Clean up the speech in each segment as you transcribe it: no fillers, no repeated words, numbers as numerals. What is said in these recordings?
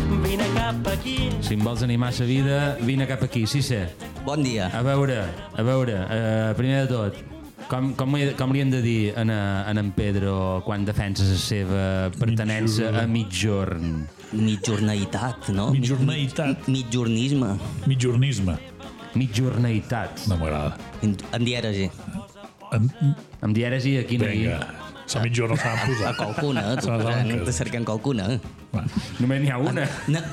vine cap aquí. Si em vols animar la vida, vine cap aquí, sí sé. Bon dia. A veure, primer de tot, com li hem de dir en Pedro quan defensa la seva pertenença a mitjorn? Mitjornaitat, no? Mitjornaitat. Mitjornisme. Mitjornisme. Mitjornaitat. No m'agrada. En dièresi. Amb dièresi aquí no hi... Vinga, la mitjorn no s'ha de posar. A qualcuna, tu Se les arrenques. te cerquen qualcuna. Només n'hi ha una.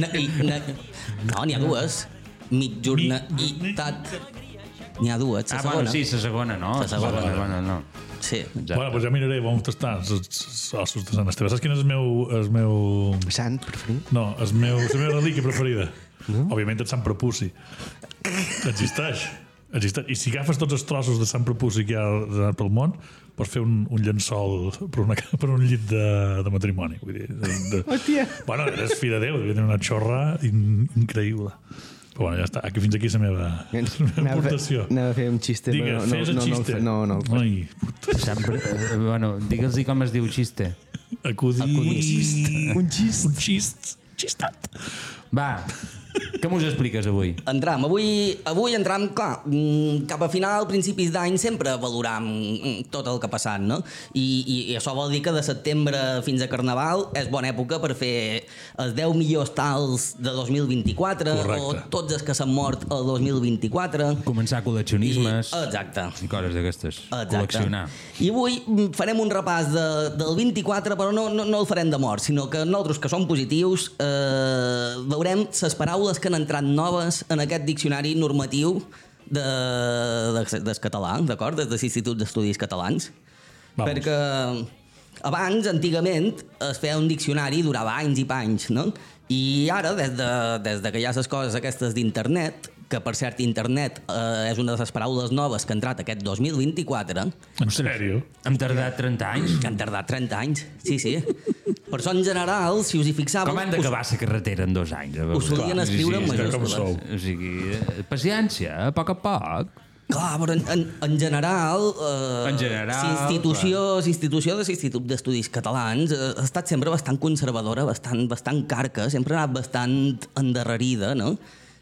No, n'hi ha dues. Mitjornaitat. N'hi ha dues, la segona. Bueno, sí, la segona, no? La segona. No. Sí. Bueno, doncs ja miraré, vam tastar els ossos de Sant Esteve. Saps quin és el meu... Sant preferit? No, la meva relíquia preferida. Òbviament el Sant Prepuci. Existeix. I si agafes tots els trossos de Sant Prepuci que hi ha pel món, pots fer un llençol per un llit de matrimoni. Vull dir, Hòstia! Bueno, és fi de Déu, devia tenir una xorra increïble. Però bueno, ja està. Aquí fins aquí la meva aportació. Anava a fer un xiste, Digue, però fes el xiste. No. Ai, puta. Sempre, bueno, digue'ls com es diu xiste. Acudir. Un xist. Xistat. Va, què mos expliques avui? Entram. Avui entram, clar, cap a final, principis d'any, sempre valoram tot el que ha passat, no? I això vol dir que de setembre fins a Carnaval és bona època per fer els 10 millors tals de 2024. Correcte. O tots els que s'han mort el 2024. Començar col·leccionismes Exacte. i coses d'aquestes. Exacte. Col·leccionar. I avui farem un repàs del 24, però no el farem de mort, sinó que nosaltres, que som positius, veurem les paraules que han entrat noves en aquest diccionari normatiu del català, d'acord? Des de l'Institut d'Estudis Catalans. Vamos. Perquè abans, antigament, es feia un diccionari, durava anys i panys, no? I ara, des de que hi ha les coses aquestes d'internet, que per cert internet és una de les paraules noves que ha entrat aquest 2024. En sèrio? Hem tardat 30 anys? Que han tardat 30 anys, sí. Per això, en general, si us hi fixàveu... Com han d'acabar la carretera en 2 anys? Ho solien escriure en majúscules. O sigui, paciència, a poc a poc. Clar, però en general... L'institució de l'Institut d'Estudis Catalans ha estat sempre bastant conservadora, bastant carca, sempre ha anat bastant endarrerida, no?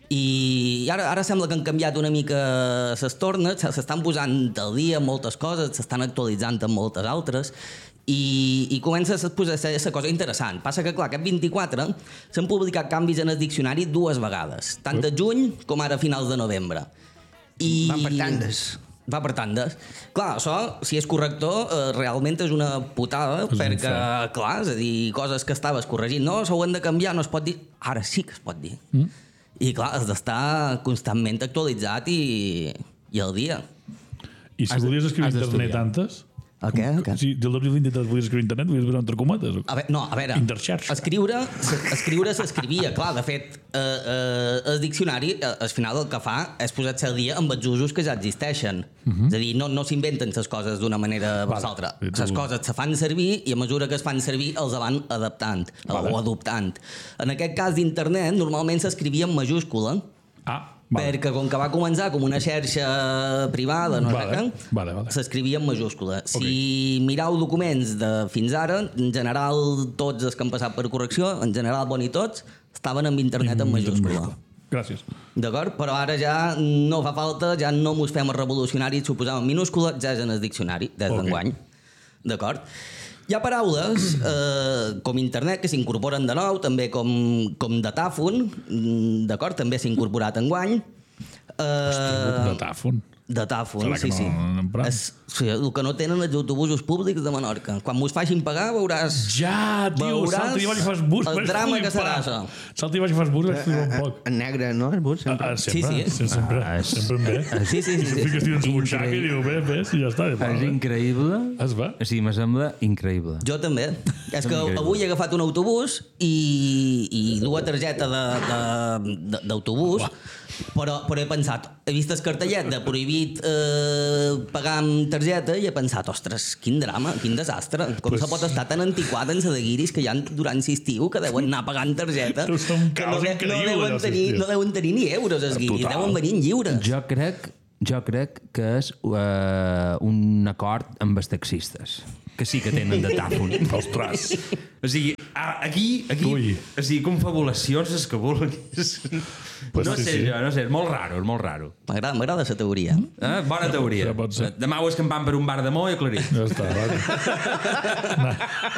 I ara sembla que han canviat una mica les tornes, s'estan posant al dia moltes coses, s'estan actualitzant en moltes altres, i comença a posar la cosa interessant. Passa que, clar, aquest 24 s'han publicat canvis en el diccionari 2 vegades, tant a juny com ara a finals de novembre. Van per tandes. Va per tandes. Clar, això, si és corrector, realment és una putada, perquè, clar, és a dir, coses que estaves corregint, no, s'ho han de canviar, no es pot dir... Ara sí que es pot dir. I clar, has d'estar constantment actualitzat i al dia. I si volies escriure internet antes... El què? Si del 2023 volies escriure internet, volies posar entre cometes? A veure, Interxarxa. escriure s'escrivia, clar, de fet, el diccionari, al final el que fa és posar-se al dia amb els usos que ja existeixen. És a dir, no s'inventen les coses d'una manera per l'altra. Les coses se fan servir i a mesura que es fan servir els van adaptant o adoptant. En aquest cas d'internet, normalment s'escrivia en majúscula, perquè com que va començar com una xarxa privada, no sé què, s'escrivia en majúscula. Si mireu documents de fins ara, en general tots els que han passat per correcció, en general bons i tots, estaven amb internet en majúscula. Gràcies. D'acord? Però ara ja no fa falta, ja no mos fem els revolucionaris, s'ho posàvem en minúscula, ja és en el diccionari, des d'enguany. D'acord? Hi ha paraules com internet que s'incorporen de nou, també com datàfon, d'acord? També s'ha incorporat enguany. Datàfon? Datàfon, sí. El que no tenen els autobusos públics de Menorca. Quan m'ho facin pagar veuràs... Ja, tio, salta i baix i fas bus. El drama que serà això. Salta i baix i fas bus, vaig flipar un poc. En negre, no? El bus, sempre. Sempre em ve. Sí. I tu fiques dins un butxaca i diu, bé, i ja està. És increïble. Es va? Sí, me sembla increïble. Jo també. És que avui he agafat un autobús i duia targeta d'autobús, però he pensat, he vist el cartellet de prohibit pagar amb targeta i he pensat, ostres, quin drama, quin desastre. Com se pot estar tan antiquat en la de guiris que hi ha durant l'estiu que deuen anar pagant targeta, que no deuen tenir ni euros els guiris, deuen venir en lliure. Jo crec Jo crec que és un acord amb els taxistes, que sí que tenen datàfon. Ostres. O sigui, aquí Ui. o sigui, confabulacions és que vulguis. Pues no sí, sé sí. jo, no sé, és molt raro, és molt raro. M'agrada la teoria. Bona teoria. Ja pot ser. Demà ho escampant per un bar de Mo i aclarit. Ja està, va.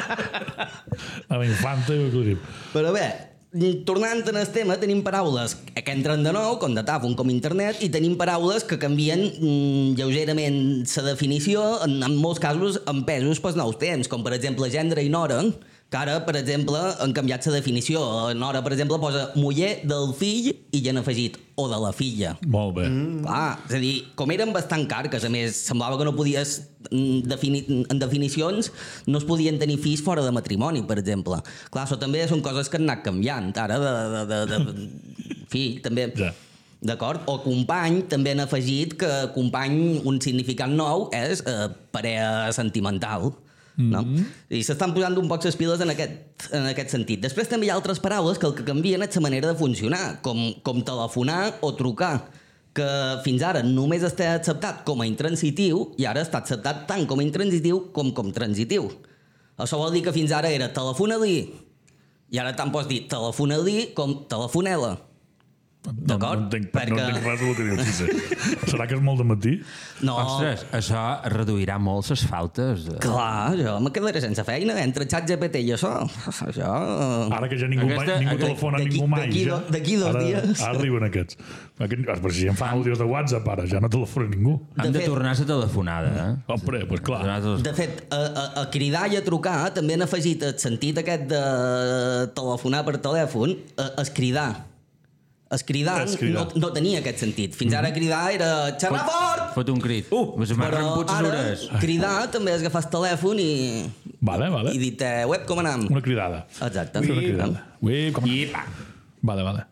A la infanta i ho aclarim. Però bé, tornant en el tema, tenim paraules que entren de nou, com datàfon, com internet, i tenim paraules que canvien lleugerament la definició, en molts casos empesos pels nous temps, com per exemple gendre i nora, que ara, per exemple, han canviat la definició. Nora, per exemple, posa muller del fill i ja han afegit o de la filla. Molt bé. Clar, és a dir, com eren bastant carques, a més, semblava que no podies definir, en definicions, no es podien tenir fills fora de matrimoni, per exemple. Clar, això també són coses que han anat canviant, ara, de fill, també. Ja. D'acord? O company, també han afegit que company, un significat nou, és parella sentimental. No? I s'estan posant un poc les piles en aquest sentit. Després també hi ha altres paraules que el que canvien és la manera de funcionar, com telefonar o trucar, que fins ara només està acceptat com a intransitiu i ara està acceptat tant com a intransitiu com transitiu. Això vol dir que fins ara era telefona-li i ara tant pots dir telefona-li com telefonela. D'acord? No entenc res del que dius, sí. Serà que és molt de matí? No, Ostres, això reduirà molt les faltes. clar, jo me quedaré sense feina entre ChatGPT i això. Ara que ja ningú telefona a ningú mai. D'aquí 2 dies. Ara arriben aquests. Però si em fan àudios de WhatsApp ara, ja no telefona ningú. Han de tornar a la telefonada, Hombre, doncs clar. De fet, a cridar i a trucar també han afegit el sentit aquest de telefonar per telèfon, es cridar. Es cridar no tenia aquest sentit. Fins ara cridar era xerrar fort! Fot un crit. Però ara cridar també és agafar el telèfon i Vale. i dir web, com anam? Una cridada. Exacte. Fer una cridada. Com anam? Vale.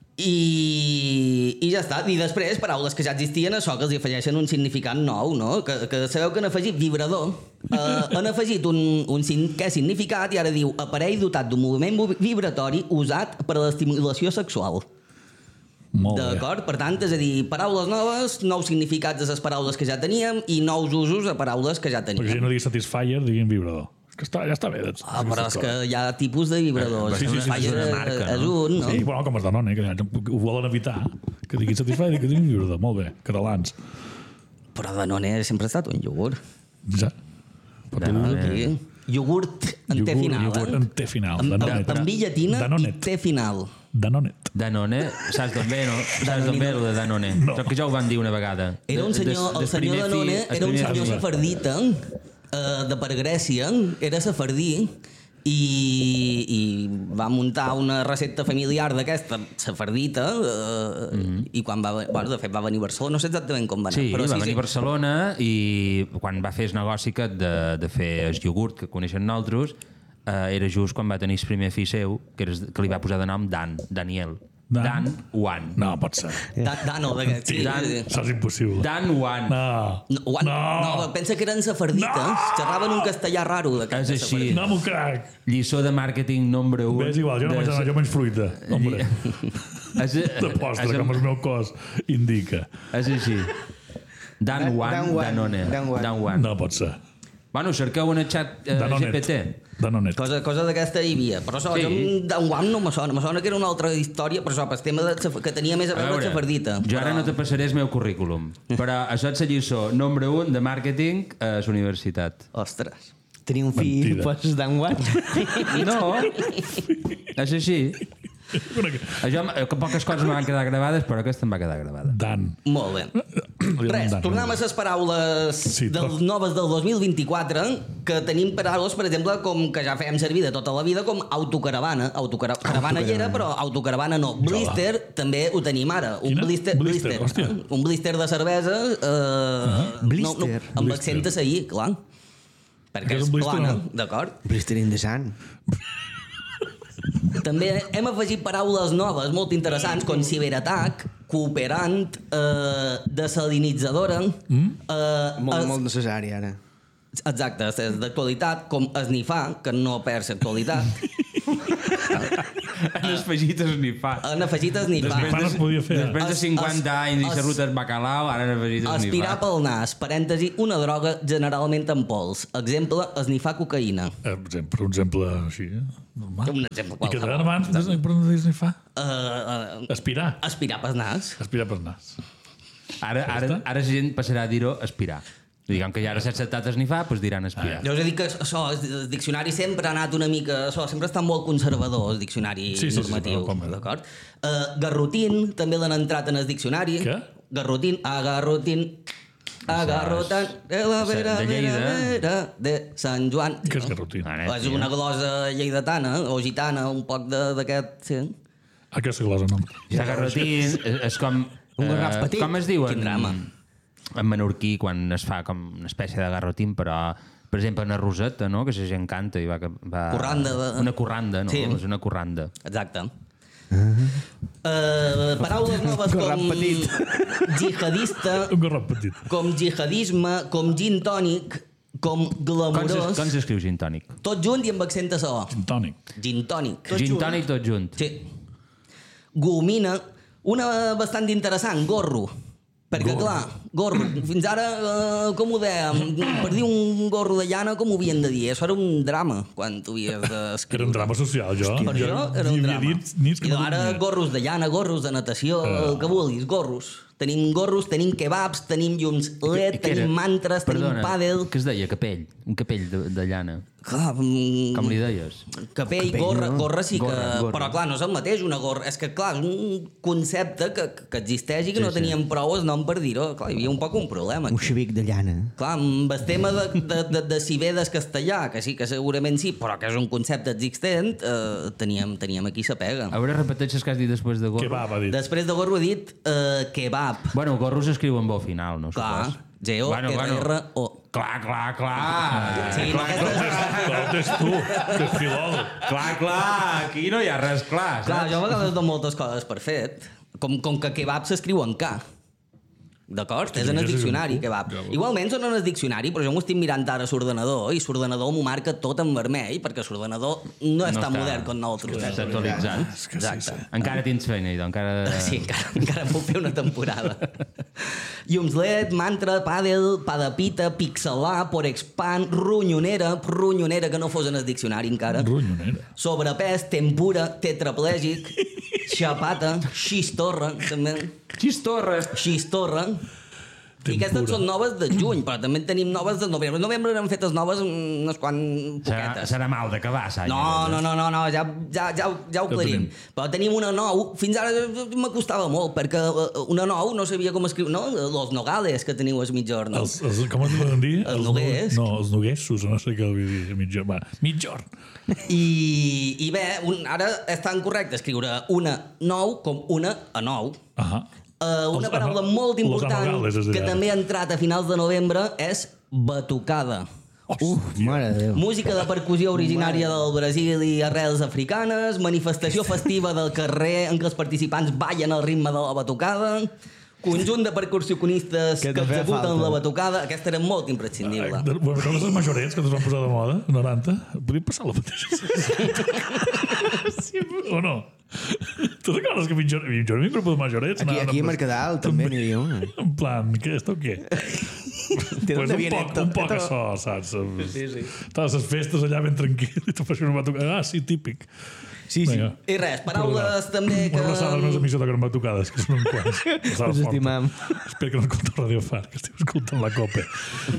I ja està. I després, paraules que ja existien, això que els hi afegeixen un significat nou, no? Que sabeu que han afegit vibrador. Han afegit un significat i ara diu aparell dotat d'un moviment vibratori usat per a l'estimulació sexual. Molt bé. D'acord? Per tant, és a dir, paraules noves, nous significats de les paraules que ja teníem i nous usos a paraules que ja Perquè si teníem. no diguis Satisfyer, diguin vibrador. És que ja està bé. Però és que hi ha tipus de vibradors. Sí, Fire és una marca, és no? un, no? Sí, bueno, com els Danone, que ho volen evitar. Que diguin Satisfyer i que diguin vibrador. Molt bé, catalans. Però Danone sempre ha estat un iogurt. Ja. Sí. Iogurt en té final. Iogurt en té final. Amb i llatina i té final. Danonet. Danone, saps d'on ve, no? Saps d'on ve, el de Danone? No. Que ja ho van dir una vegada. Era un senyor, el senyor Danone era un senyor safardita de per Grècia, era safardí i va muntar una recepta familiar d'aquesta safardita i quan va, bueno, de fet va venir a Barcelona, no sé exactament com va anar. Sí, però va venir a Barcelona i quan va fer el negoci de fer el iogurt que coneixen nosaltres, era just quan va tenir el primer fill seu, que li va posar de nom Daniel. Dan Wan. No, pot ser. Dano, sí. Això és impossible. Dan Wan. No, pensa que eren safardites, xerraven un castellà raro. És així. No m'ho crec. Lliçó de màrqueting número 1. Bé, és igual, jo no vaig anar, jo menys fruita. Hombre. De postre, com el meu cos indica. És així. Dan Wan, Danone. Dan Wan. No pot ser. Bueno, cerqueu en el xat GPT. Danonet. Cosa d'aquesta hi havia. Però això, Sí. d'en Guam no me sona. Me sona que era una altra història, però això, pel tema que tenia més a veure amb safardita. Jo ara no te passaré el meu currículum, però això és la lliçó número 1 de màrqueting a la universitat. Ostres. Tenia un fill, Mentida. pues, d'enguany. No, és així. Això, poques coses me van quedar gravades, però aquesta em va quedar gravada. Dan. Molt bé. Res, tornem a les paraules noves del 2024, que tenim paraules, per exemple, com que ja fèiem servir de tota la vida, com autocaravana. Caravana hi era, però autocaravana no. Blister també ho tenim ara. Un blister. Hòstia. Un blister de cervesa Blister. amb accent a seguir, clar. Perquè és plana, d'acord? Blister in the sun. També hem afegit paraules noves molt interessants, com ciberatac, cooperant, desalinitzadora... Molt necessari, ara. Exacte, és d'actualitat, com esnifar, que no perd l'actualitat. En afegites ni fa. En afegites ni fa. Fa no es podia fer. Després de 50 anys i xerrutes bacalao, ara en afegites ni fa. Aspirar pel nas, parèntesi, una droga generalment en pols. Exemple, esnifar cocaïna. Per un exemple així, normal. Un exemple I que qualsevol. abans, per on dir fa? Aspirar. Aspirar pel nas. Aspirar per nas. Ara la gent passarà a dir-ho aspirar. Diguem que ja ara s'ha acceptat esnifar, doncs diran aspirar. Jo us he dit que això, el diccionari sempre ha anat una mica... Això, sempre està molt conservador, el diccionari normatiu. D'acord? Garrotín, també l'han entrat en el diccionari. Què? Garrotín, agarrotín, agarrotan, de la vera, vera, de Sant Joan. Què és garrotín? És una glosa lleidatana o gitana, un poc d'aquest... Sí. Aquesta glosa no. Ja garrotín és com... Un garraf petit. Com es diu Quin drama. en menorquí quan es fa com una espècie de garrotín, però per exemple una roseta, no? Que la gent canta i va... Corranda. Una corranda, no? Sí. És una corranda. Exacte. Paraules noves com jihadista, Un garraf petit. com jihadisme, com gin tònic, com glamurós, Com s'escriu gin tònic? tot junt i amb accent a so. Gin tònic. Gin tònic. Gin tònic tot junt. Sí. Gomina, una bastant interessant, gorro. Perquè, clar, gorro, fins ara, com ho dèiem, per dir un gorro de llana, com ho havien de dir? Això era un drama, quan tu havies d'escriure. Era un drama social, jo. Per això era un drama. I ara gorros de llana, gorros de natació, el que vulguis, gorros. Tenim gorros, tenim kebabs, tenim llums LED, tenim mantres, tenim pàdel... Què es deia? Capell. Un capell de llana. Clar, Com li deies? capell, gorra sí que... Però clar, no és el mateix una gorra. És que clar, és un concepte que existeix i que no teníem prou el nom per dir-ho. Clar, hi havia un poc un problema. Un xavic de llana. Clar, amb el tema de si ve del castellà, que sí, que segurament sí, però que és un concepte existent, teníem aquí sa pega. A veure, repeteixes que has dit després de gorro. Kebab, ha dit. Després de gorro he dit kebab. Bueno, gorro s'escriu amb o final, no? Clar, Supos. G-O-R-R-O. Clar. Sí, no, Però ho tens tu, que és filòleg. Clar, aquí no hi ha res clar. clar, jo a vegades dono moltes coses per fet. Com que kebab s'escriu en K. D'acord? És en el diccionari, kebab. Igualment són en el diccionari, però jo m'ho estic mirant ara a l'ordenador i l'ordenador m'ho marca tot en vermell perquè l'ordenador no és tan modern com nosaltres. Està actualitzat. Exacte. Encara tens feina, idò, encara... Sí, encara puc fer una temporada. Llums LED, mantra, pàdel, padapita, pixelar, porexpan, ronyonera que no fos en el diccionari encara. Ronyonera. Sobrepès, tempura, tetraplègic, xapata, xistorra, també. Xistorra. I aquestes són noves de juny, però també en tenim noves de novembre. A novembre n'han fetes noves unes quant poquetes. Serà mal d'acabar, l'any. No, ja ho aclarim. Però tenim una nou, fins ara m'acostava molt, perquè una nou no sabia com escriure, no? Los nogales que teniu a mitjorn. Com es diuen dir? Els noguers. No, els noguessos, no sé què vull dir, mitjorn. Va, mitjorn. I bé, ara és tan correcte escriure una nou com una a nou. Una paraula molt important que també ha entrat a finals de novembre és batucada. Mare de Déu. Música de percussió originària del Brasil i arrels africanes, manifestació festiva del carrer en què els participants ballen al ritme de la batucada, conjunt de percussionistes que executen la batucada. Aquesta era molt imprescindible. Bueno, com les majorets que es van posar de moda, 90, podríem passar la mateixa. O no? Tu recordes que jo havia un grup de majorets? Aquí a Mercadal també n'hi havia una. En plan, què, esto què? Pues un poc això, saps? Sí. Totes les festes allà ben tranquil i tu fas una batucada. Ah, sí, típic. Sí. I res, paraules també que... Una abraçada als meus amics que toquen batucades, que són un quants. Us estimam. Espero que no escolteu Radio Far, que estiu escoltant la Copa.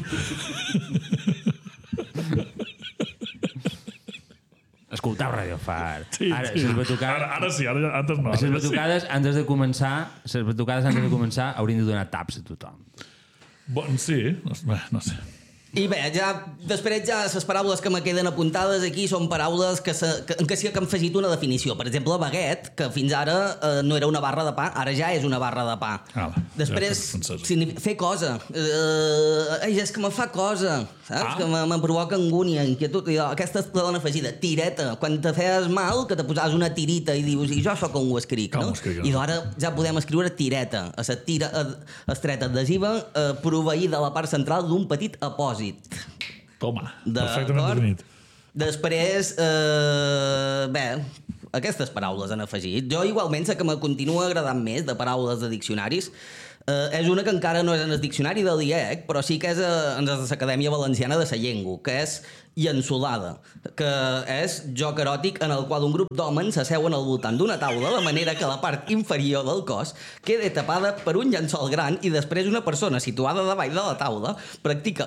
Escoltau Radio Far. Sí, Ara, sí. les batucades... Ara sí, antes no. Les batucades, antes de començar, haurien de donar taps a tothom. Bon, sí, no sé. I bé, després les paraules que me queden apuntades aquí són paraules que sí que han afegit una definició. Per exemple, baguette, que fins ara no era una barra de pa, ara ja és una barra de pa. Després, fer cosa. És que me fa cosa, saps? Que me provoca angúnia, inquietud. Aquesta és la dona afegida. Tireta. Quan te feies mal, que te posaves una tirita i dius, i jo això com ho escric, no? I ara ja podem escriure tireta. A la tira estreta adhesiva proveïda a la part central d'un petit apòsit. Toma, perfectament definit. Després, bé, Aquestes paraules han afegit. Jo igualment sé que me continua agradant més de paraules de diccionaris. És una que encara no és en el diccionari de l'IEC, però sí que és en l'Acadèmia Valenciana de la Llengua, que és llençolada, que és joc eròtic en el qual un grup d'homes s'asseuen al voltant d'una taula de manera que la part inferior del cos quede tapada per un llençol gran i després una persona situada davall de la taula practica